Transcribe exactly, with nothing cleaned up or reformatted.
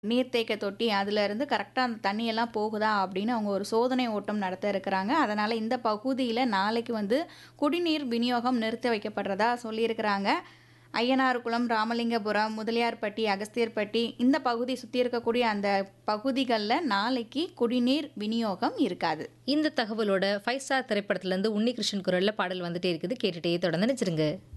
நீர்த்தேக்க தொட்டி அதிலருந்து கரெக்ட்டா அந்த தண்ணியெல்லாம் போகுதா அப்படின்னு அவங்க ஒரு சோதனை ஓட்டம் நடத்த இருக்கிறாங்க. அதனால இந்த பகுதியில நாளைக்கு வந்து குடிநீர் விநியோகம் நிறுத்தி வைக்கப்படுறதா சொல்லியிருக்கிறாங்க. ஐயனார்குளம், ராமலிங்கபுரம், முதலியார்பட்டி, அகஸ்தியர்பட்டி இந்த பகுதி சுத்தி இருக்கக்கூடிய அந்த பகுதிகள்ல நாளைக்கு குடிநீர் விநியோகம் இருக்காது. இந்த தகவலோட ஃபைவ் ஸ்டார் திரைப்படத்துல இருந்து உன்னிகிருஷ்ணன் குரல்ல பாடல் வந்துட்டே இருக்குது. கேட்டுட்டே தொடர்ந்து நினைச்சிருங்க.